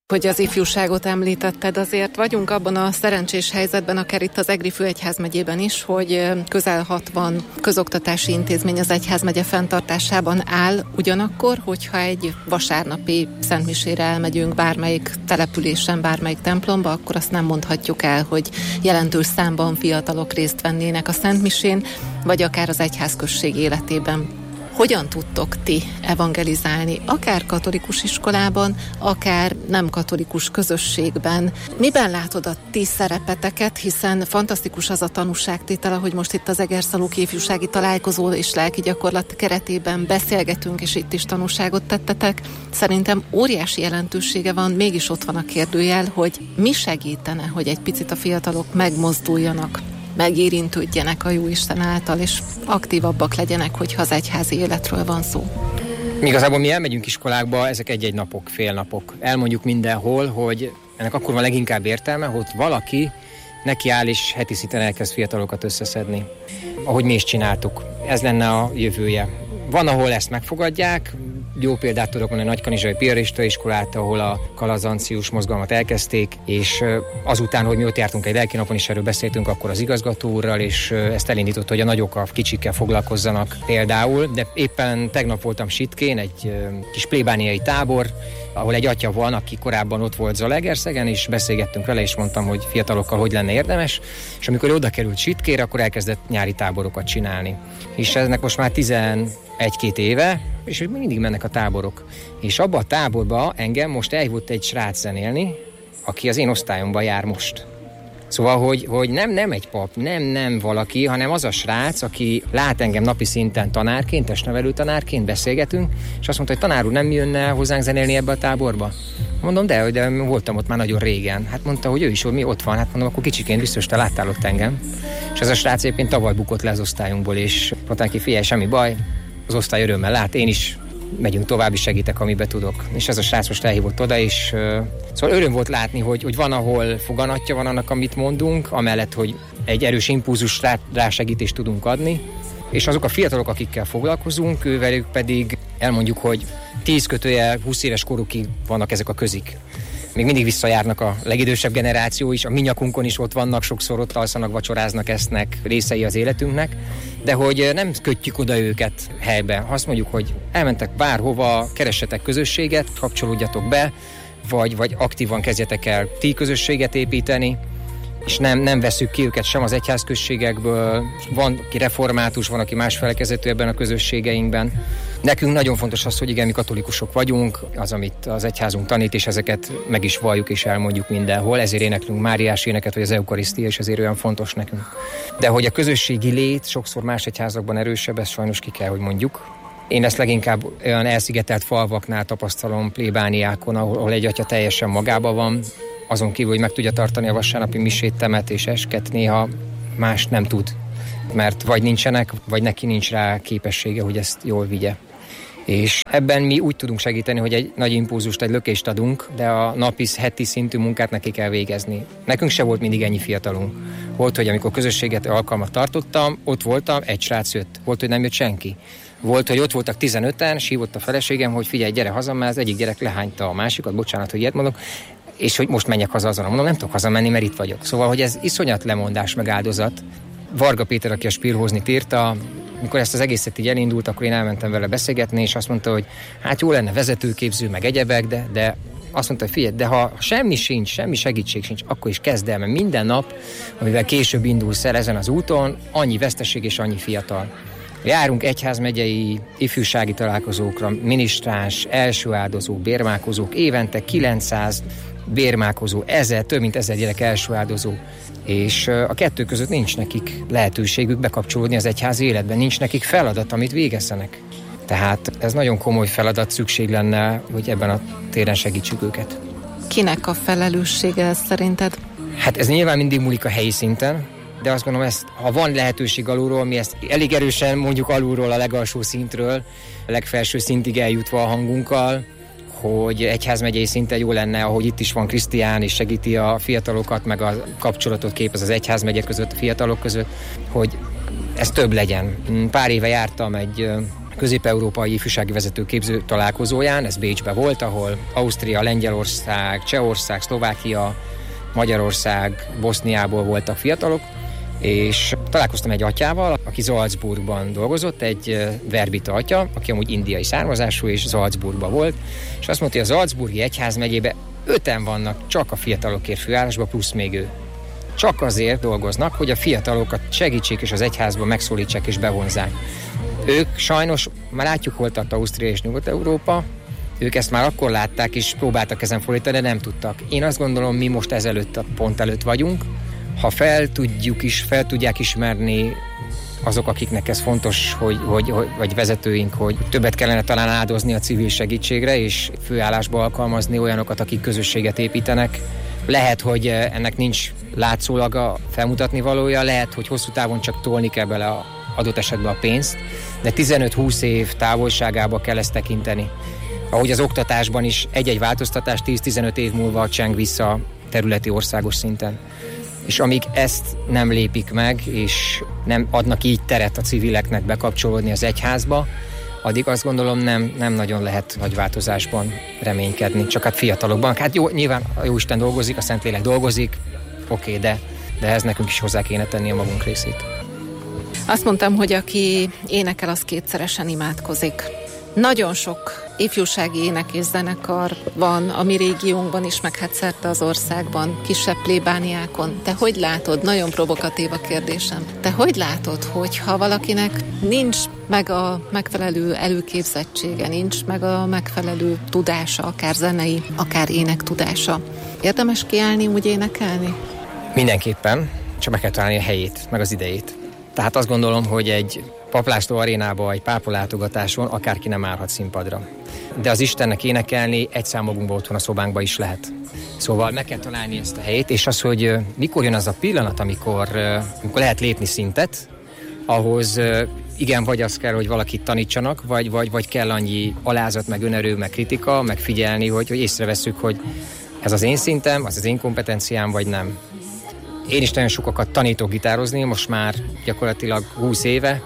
Hogy az ifjúságot említetted, azért vagyunk abban a szerencsés helyzetben, akár itt az Egri főegyházmegyében is, hogy közel 60 közoktatási intézmény az egyházmegye fenntartásában áll. Ugyanakkor, hogyha egy vasárnapi szentmisére elmegyünk bármelyik településen, bármelyik templomba, akkor azt nem mondhatjuk el, hogy jelentős számban fiatalok részt vennének a szentmisén, vagy akár az egyházközség életében. Hogyan tudtok ti evangelizálni, akár katolikus iskolában, akár nem katolikus közösségben? Miben látod a ti szerepeteket, hiszen fantasztikus az a tanúságtétele, hogy most itt az Egerszalóki ifjúsági találkozó és lelki gyakorlat keretében beszélgetünk, és itt is tanúságot tettetek. Szerintem óriási jelentősége van, mégis ott van a kérdőjel, hogy mi segítene, hogy egy picit a fiatalok megmozduljanak, megérintődjenek a Jóisten által, és aktívabbak legyenek, hogyha az egyházi életről van szó. Igazából mi elmegyünk iskolákba, ezek egy-egy napok, félnapok. Elmondjuk mindenhol, hogy ennek akkor van leginkább értelme, hogy valaki nekiáll és heti szinten elkezd fiatalokat összeszedni. Ahogy mi is csináltuk. Ez lenne a jövője. Van, ahol ezt megfogadják. Jó példát tudok mondani a Nagykanizsai Piarista iskolát, ahol a kalazancius mozgalmat elkezdték, és azután, hogy mi ott jártunk egy lelki napon, és erről beszéltünk akkor az igazgató úrral, és ezt elindított, hogy a nagyok a kicsikkel foglalkozzanak például, de éppen tegnap voltam Sitkén, egy kis plébániai tábor, ahol egy atya van, aki korábban ott volt Zalaegerszegen, és beszélgettünk vele, és mondtam, hogy fiatalokkal hogy lenne érdemes, és amikor oda került Sitkére, akkor elkezdett nyári táborokat csinálni. És eznek most már 11-2 éve, és mindig mennek a táborok. És abba a táborba engem most elhívott egy srác zenélni, aki az én osztályomban jár most. Szóval, hogy nem egy pap, nem valaki, hanem az a srác, aki lát engem napi szinten tanárként, testnevelő tanárként, beszélgetünk, és azt mondta, hogy tanár úr, nem jönne hozzánk zenélni ebbe a táborba? Mondom, de voltam ott már nagyon régen. Hát mondta, hogy ő is, hogy mi ott van. Hát mondom, akkor kicsiként biztos te láttál ott engem. És ez a srác éppen tavaly bukott le az osztályunkból, és mondták ki, figyelj, semmi baj, az osztály örömmel lát, én is megyünk tovább, is segítek, amiben tudok. És ez a srác most elhívott oda, és szóval öröm volt látni, hogy van, ahol foganatja van annak, amit mondunk, amellett, hogy egy erős impulzus rásegítést tudunk adni, és azok a fiatalok, akikkel foglalkozunk, ővelük pedig elmondjuk, hogy 10-20 éves korukig vannak ezek a közik. Még mindig visszajárnak a legidősebb generáció is, a mi nyakunkon is ott vannak, sokszor ott alszanak, vacsoráznak, esznek, részei az életünknek, de hogy nem kötjük oda őket helybe. Azt mondjuk, hogy elmentek bárhova, keressetek közösséget, kapcsolódjatok be, vagy aktívan kezdjetek el ti közösséget építeni, és nem veszük ki őket sem az egyházközségekből. Van, aki református, van, aki más felekezetű ebben a közösségeinkben. Nekünk nagyon fontos az, hogy igen, mi katolikusok vagyunk, az, amit az egyházunk tanít, és ezeket meg is valljuk és elmondjuk mindenhol. Ezért éneklünk Máriás éneket, vagy az eukarisztia, és ezért olyan fontos nekünk. De hogy a közösségi lét sokszor más egyházakban erősebb, ezt sajnos ki kell, hogy mondjuk. Én ezt leginkább olyan elszigetelt falvaknál tapasztalom, plébániákon, ahol egy atya teljesen magában van, azon kívül, hogy meg tudja tartani a vasárnapi misét, temetésesket, néha más nem tud, mert vagy nincsenek, vagy neki nincs rá képessége, hogy ezt jól vigye. És ebben mi úgy tudunk segíteni, hogy egy nagy impulzust, egy lökést adunk, de a napi, heti szintű munkát neki kell végezni. Nekünk se volt mindig ennyi fiatalunk. Volt, hogy amikor közösséget alkalmat tartottam, ott voltam, egy srác jött. Volt, hogy nem jött senki. Volt, hogy ott voltak 15-en, sívott a feleségem, hogy figyelj, gyere haza, mert az egyik gyerek lehányta a másikat, bocsánat, hogy ilyet mondok, és hogy most menjek haza azon. Mondom, nem tudok hazamenni, mert itt vagyok. Szóval, hogy ez iszonyat lemondás meg áldozat. Varga Péter, aki a Spirhoznit írta, amikor ezt az egészet így elindult, akkor én elmentem vele beszélgetni, és azt mondta, hogy hát jó lenne vezetőképző, meg egyebek, de azt mondta, hogy figyelj, de ha semmi sincs, semmi segítség sincs, akkor is kezd el, mert minden nap, amivel később indulsz el ezen az úton, annyi veszteség és annyi fiatal. Járunk egyházmegyei ifjúsági találkozókra, minisztráns, első áldozók, bérmálkozók, évente 900 bérmálkozó, több mint 1000 gyerek első áldozó, és a kettő között nincs nekik lehetőségük bekapcsolódni az egyházi életben, nincs nekik feladat, amit végezzenek. Tehát ez nagyon komoly feladat, szükség lenne, hogy ebben a téren segítsük őket. Kinek a felelőssége ez szerinted? Hát ez nyilván mindig múlik a helyi szinten, de azt gondolom, ha van lehetőség alulról, mi ezt elég erősen mondjuk alulról, a legalsó szintről, a legfelső szintig eljutva a hangunkkal, hogy egyházmegyei szinten jó lenne, ahogy itt is van Krisztián, és segíti a fiatalokat, meg a kapcsolatot képez az egyházmegye között, a fiatalok között, hogy ez több legyen. Pár éve jártam egy közép-európai ifjúsági vezetőképző találkozóján, ez Bécsben volt, ahol Ausztria, Lengyelország, Csehország, Szlovákia, Magyarország, Boszniából voltak fiatalok, és találkoztam egy atyával, aki Salzburgban dolgozott, egy verbita atya, aki amúgy indiai származású, és Salzburgban volt, és azt mondta, hogy a Salzburgi egyházmegyében 5-en vannak csak a fiatalokért főállásban, plusz még ő. Csak azért dolgoznak, hogy a fiatalokat segítsék, és az egyházba megszólítsák és bevonzák. Ők sajnos, már látjuk, hol tart Ausztria és Nyugat-Európa, ők ezt már akkor látták, és próbáltak ezen fordítani, de nem tudtak. Én azt gondolom, mi most ezelőtt a pont előtt vagyunk. Ha fel tudják ismerni azok, akiknek ez fontos, vagy vezetőink, hogy többet kellene talán áldozni a civil segítségre, és főállásba alkalmazni olyanokat, akik közösséget építenek. Lehet, hogy ennek nincs látszólag a felmutatni valója, lehet, hogy hosszú távon csak tolni kell bele adott esetben a pénzt, de 15-20 év távolságába kell ezt tekinteni. Ahogy az oktatásban is egy-egy változtatás 10-15 év múlva cseng vissza területi országos szinten. És amíg ezt nem lépik meg, és nem adnak így teret a civileknek bekapcsolódni az egyházba, addig azt gondolom nem nagyon lehet nagy változásban reménykedni, csak hát fiatalokban. Hát jó, nyilván a Jóisten dolgozik, a Szentlélek dolgozik, oké, de ehhez nekünk is hozzá kéne tenni a magunk részét. Azt mondtam, hogy aki énekel, az kétszeresen imádkozik. Nagyon sok ifjúsági ének és zenekar van a mi régiónkban is, meg hát szerte az országban, kisebb plébániákon. Te hogy látod? Nagyon provokatív a kérdésem. Te hogy látod, hogy ha valakinek nincs meg a megfelelő előképzettsége, nincs meg a megfelelő tudása, akár zenei, akár ének tudása, érdemes kiállni, úgy énekelni? Mindenképpen, csak meg kell találni a helyét, meg az idejét. Tehát azt gondolom, hogy egy Paplászló arénába, egy pápalátogatáson akárki nem állhat színpadra. De az Istennek énekelni egy számogunkban otthon a szobánkban is lehet. Szóval meg kell találni ezt a helyét, és az, hogy mikor jön az a pillanat, amikor lehet lépni szintet, ahhoz igen, vagy az kell, hogy valakit tanítsanak, vagy kell annyi alázat, meg önerő, meg kritika, meg figyelni, hogy észrevesszük, hogy ez az én szintem, az én kompetenciám, vagy nem. Én is nagyon sokakat tanítok gitározni, most már gyakorlatilag 20 éve,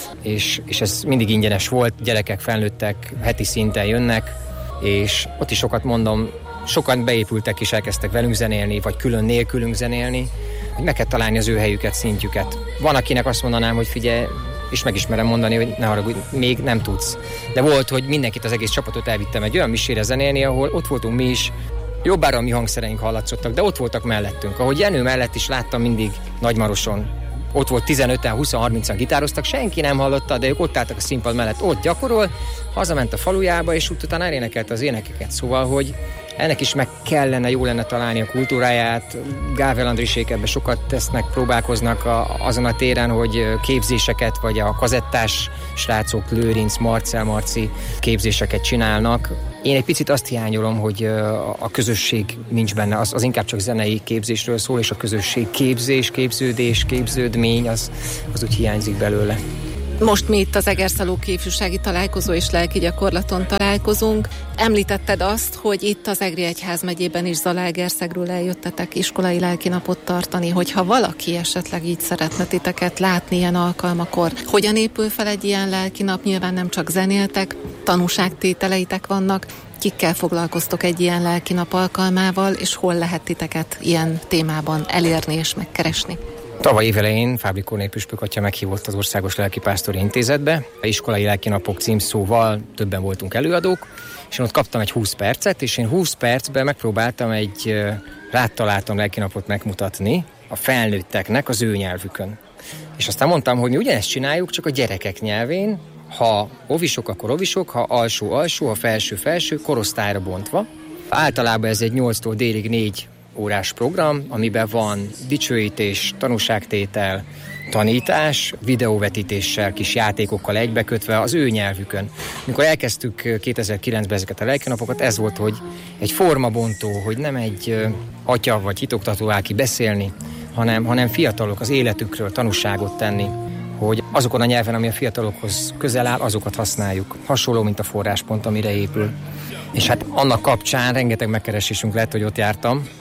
és ez mindig ingyenes volt, gyerekek, felnőttek, heti szinten jönnek, és ott is sokat mondom, sokan beépültek és elkezdtek velünk zenélni, vagy külön nélkülünk zenélni, hogy meg kell találni az ő helyüket, szintjüket. Van, akinek azt mondanám, hogy figyelj, és meg is merem mondani, hogy ne haragudj, még nem tudsz. De volt, hogy mindenkit, az egész csapatot elvittem egy olyan misére zenélni, ahol ott voltunk mi is, jobbára a mi hangszereink hallatszottak, de ott voltak mellettünk. Ahogy Jenő mellett is láttam mindig Nagymaroson. Ott volt 15-en, 20-30-an gitároztak, senki nem hallotta, de ők ott álltak a színpad mellett, ott gyakorol, hazament a falujába, és utána elénekelte az énekeket. Szóval, hogy ennek is meg kellene, jó lenne találni a kultúráját. Gável Andrisék ebben sokat tesznek, próbálkoznak azon a téren, hogy képzéseket, vagy a kazettás srácok, Lőrinc, Marci képzéseket csinálnak. Én egy picit azt hiányolom, hogy a közösség nincs benne, az inkább csak zenei képzésről szól, és a közösség képzés, képződés, képződmény, az úgy hiányzik belőle. Most mi itt az Egerszalóki Ifjúsági Találkozó és Lelki Gyakorlaton találkozunk. Említetted azt, hogy itt az Egri Egyházmegyében is Zalaegerszegről eljöttetek iskolai lelkinapot tartani, hogyha valaki esetleg így szeretne titeket látni ilyen alkalmakor. Hogyan épül fel egy ilyen lelkinap? Nyilván nem csak zenéltek, tanúságtételeitek vannak. Kikkel foglalkoztok egy ilyen lelkinap alkalmával, és hol lehet titeket ilyen témában elérni és megkeresni? Tavaly évelején Fábri Kornél püspök atya meghívott az Országos Lelkipásztori Intézetbe. A iskolai lelkinapok címszóval többen voltunk előadók, és én ott kaptam egy 20 percet, és én 20 percben megpróbáltam egy rátaláltam lelkinapot megmutatni a felnőtteknek az ő nyelvükön. És aztán mondtam, hogy mi ugyanezt csináljuk, csak a gyerekek nyelvén, ha ovisok, akkor ovisok, ha alsó, ha felső, korosztályra bontva. Általában ez egy 8-tól délig 4 órás program, amiben van dicsőítés, tanúságtétel, tanítás, videóvetítéssel, kis játékokkal egybekötve az ő nyelvükön. Mikor elkezdtük 2009-ben ezeket a lelkinapokat, ez volt, hogy egy formabontó, hogy nem egy atya vagy hitoktató áll ki beszélni, hanem fiatalok az életükről tanúságot tenni, hogy azokon a nyelven, ami a fiatalokhoz közel áll, azokat használjuk. Hasonló, mint a forráspont, amire épül. És hát annak kapcsán rengeteg megkeresésünk lett, hogy ott jártam.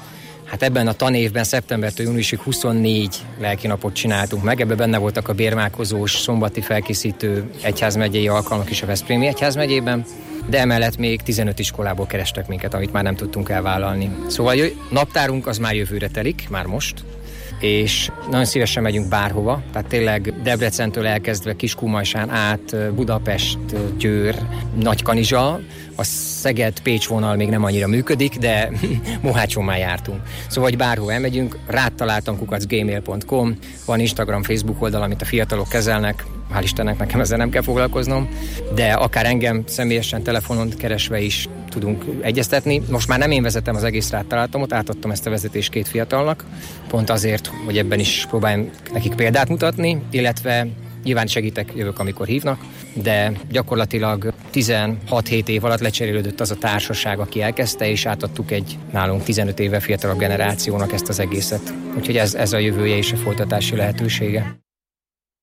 Hát ebben a tanévben szeptembertől júniusig 24 lelkinapot csináltunk meg, ebben benne voltak a bérmálkozós, szombati felkészítő egyházmegyei alkalmak is a Veszprémi egyházmegyében, de emellett még 15 iskolából kerestek minket, amit már nem tudtunk elvállalni. Szóval naptárunk az már jövőre telik, már most, és nagyon szívesen megyünk bárhova, tehát tényleg Debrecentől elkezdve Kiskunmajsán át, Budapest, Győr, Nagykanizsa, a Szeged-Pécs vonal még nem annyira működik, de Mohácson már jártunk. Szóval, hogy bárhova elmegyünk, rátaláltam @gmail.com, van Instagram, Facebook oldal, amit a fiatalok kezelnek, hál' Istennek nekem ezzel nem kell foglalkoznom, de akár engem személyesen telefonon keresve is tudunk egyeztetni. Most már nem én vezetem az egész rátaláltamot, átadtam ezt a vezetést 2 fiatalnak, pont azért, hogy ebben is próbáljam nekik példát mutatni, illetve nyilván segítek, jövök, amikor hívnak, de gyakorlatilag 16-7 év alatt lecserélődött az a társaság, aki elkezdte, és átadtuk egy nálunk 15 éve fiatalabb generációnak ezt az egészet. Úgyhogy ez a jövője és a folytatási lehetősége.